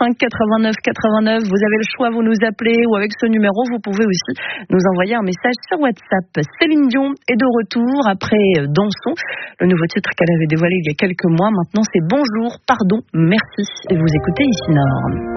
05 89 89. Vous avez le choix, vous nous appelez ou avec ce numéro, vous pouvez aussi nous envoyer un message sur WhatsApp. Céline Dion est de retour après Dansons, le nouveau titre qu'elle avait dévoilé il y a quelques mois. Maintenant, c'est Bonjour, pardon, merci. Et vous écoutez Ici Nord.